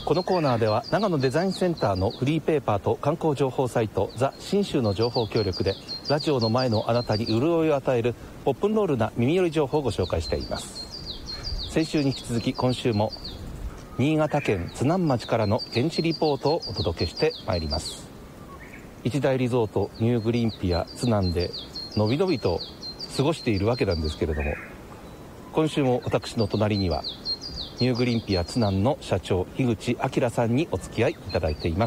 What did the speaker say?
このコーナーでは長野デザインセンターのフリーペーパーと観光情報サイトザ・信州の情報協力でラジオの前のあなたに潤いを与えるオープンロールな耳寄り情報をご紹介しています。先週に引き続き今週も新潟県津南町からの現地リポートをお届けしてまいります。一大リゾートニューグリーンピア津南でのびのびと過ごしているわけなんですけれども、今週も私の隣にはニューグリーンピア津南の社長樋口明さんにお付き合いいただいています。